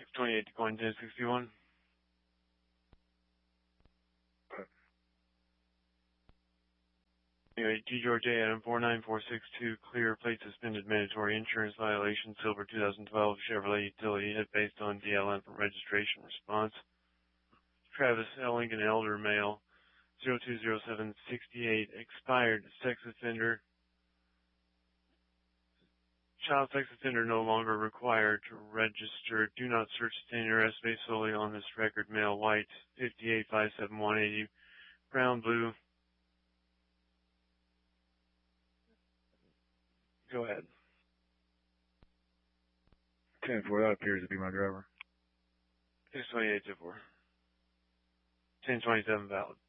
628 decline 1061. Anyway, G. George A. Adam 49462, clear, plate suspended, mandatory insurance violation, silver 2012 Chevrolet utility hit based on DLN from registration response. Travis L. Lincoln, elder, male, 020768, expired, sex offender. Child sex offender no longer required to register. Do not search, detain, or arrest based solely on this record. Male, white, 58, 57, 180, brown, blue. Go ahead. 10-4, that appears to be my driver. 628 10-4. 1027 valid.